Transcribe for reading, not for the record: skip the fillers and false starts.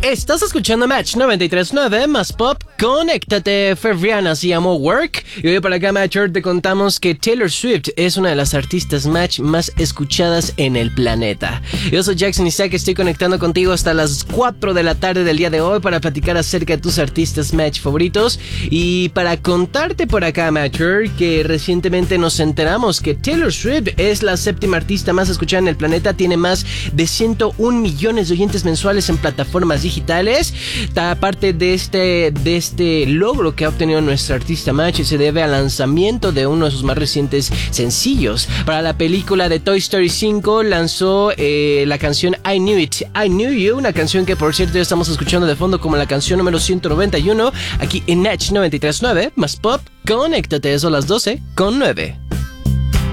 Estás escuchando Match 93.9 más Pop. Conéctate. Rihanna se llamó Work. Y hoy para acá, Matcher, te contamos que Taylor Swift es una de las artistas Match más escuchadas en el planeta. Yo soy Jackson Isaac, estoy conectando contigo hasta las 4 de la tarde del día de hoy para platicar acerca de tus artistas Match favoritos. Y para contarte por acá, Matcher, que recientemente nos enteramos que Taylor Swift es la séptima artista más escuchada en el planeta. Tiene más de 101 millones de oyentes mensuales en plataformas digitales. Aparte de este logro que ha obtenido nuestra artista Match, se debe al lanzamiento de uno de sus más recientes sencillos. Para la película de Toy Story 5 lanzó la canción I Knew It, I Knew You, una canción que por cierto ya estamos escuchando de fondo como la canción número 191 aquí en Match 93.9 más Pop. Conéctate, son las 12:09.